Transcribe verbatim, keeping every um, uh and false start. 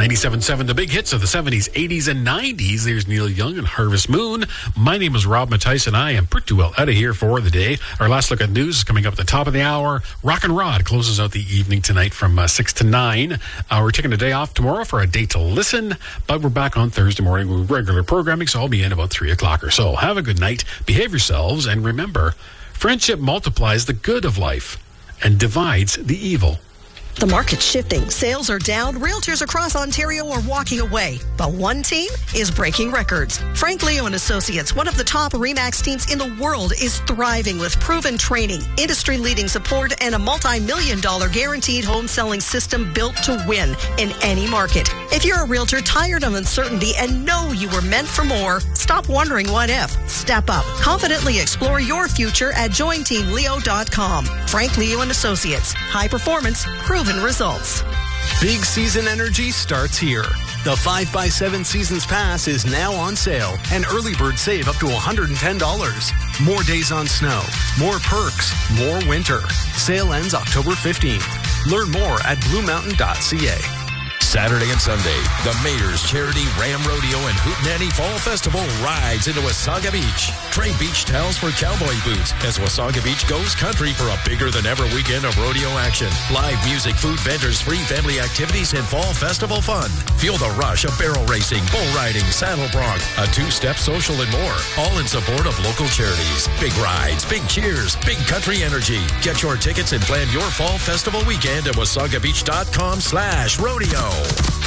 ninety-seven point seven, the big hits of the seventies, eighties, and nineties. There's Neil Young and Harvest Moon. My name is Rob Matthijs, and I am pretty well out of here for the day. Our last look at news is coming up at the top of the hour. Rock and Rod closes out the evening tonight from uh, six to nine. Uh, we're taking a day off tomorrow for a day to listen, but we're back on Thursday morning with regular programming, so I'll be in about three o'clock or so. Have a good night, behave yourselves, and remember, friendship multiplies the good of life and divides the evil. The market's shifting. Sales are down. Realtors across Ontario are walking away. But one team is breaking records. Frank Leo and Associates, one of the top RE/MAX teams in the world, is thriving with proven training, industry-leading support, and a multi-million dollar guaranteed home selling system built to win in any market. If you're a realtor tired of uncertainty and know you were meant for more, stop wondering what if. Step up. Confidently explore your future at join team leo dot com. Frank Leo and Associates. High performance, proven results. Big Season Energy starts here. The five by seven Seasons Pass is now on sale, and early bird save up to one hundred ten dollars. More days on snow, more perks, more winter. Sale ends October fifteenth. Learn more at blue mountain dot c a. Saturday and Sunday, the Mayor's Charity Ram Rodeo and Hootenanny Fall Festival rides into Wasaga Beach. Trade beach towels for cowboy boots as Wasaga Beach goes country for a bigger-than-ever weekend of rodeo action. Live music, food vendors, free family activities, and fall festival fun. Feel the rush of barrel racing, bull riding, saddle bronc, a two-step social, and more. All in support of local charities. Big rides, big cheers, big country energy. Get your tickets and plan your fall festival weekend at wasaga beach dot com slash rodeo.